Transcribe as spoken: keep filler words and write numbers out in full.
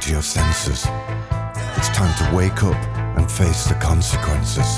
your senses. It's time to wake up and face the consequences.